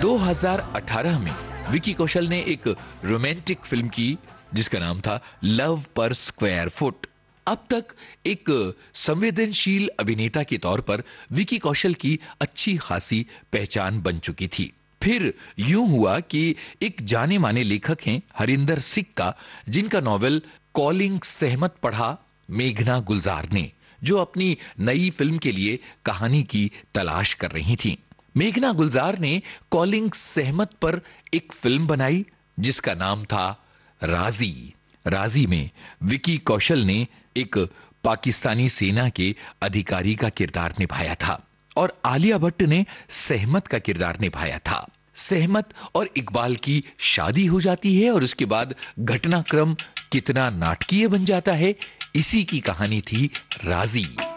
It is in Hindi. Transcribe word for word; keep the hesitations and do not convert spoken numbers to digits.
दो हज़ार अठारह में विकी कौशल ने एक रोमांटिक फिल्म की जिसका नाम था लव पर स्क्वायर फुट। अब तक एक संवेदनशील अभिनेता के तौर पर विकी कौशल की अच्छी खासी पहचान बन चुकी थी। फिर यूं हुआ कि एक जाने माने लेखक हैं हरिंदर सिक्का, जिनका नॉवेल कॉलिंग सहमत पढ़ा मेघना गुलजार ने, जो अपनी नई फिल्म के लिए कहानी की तलाश कर रही थीं। मेघना गुलजार ने कॉलिंग सहमत पर एक फिल्म बनाई जिसका नाम था राजी। राजी में विकी कौशल ने एक पाकिस्तानी सेना के अधिकारी का किरदार निभाया था और आलिया भट्ट ने सहमत का किरदार निभाया था। सहमत और इकबाल की शादी हो जाती है और उसके बाद घटनाक्रम कितना नाटकीय बन जाता है, इसी की कहानी थी राजी।